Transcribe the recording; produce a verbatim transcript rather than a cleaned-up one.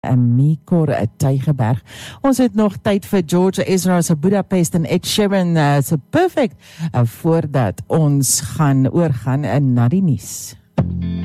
Mikor Tygerberg. Ons het nog tyd vir George Ezra se Budapest en Ed Sheeran uh, se Perfect uh, voordat ons gaan oorgaan uh, na die nuus.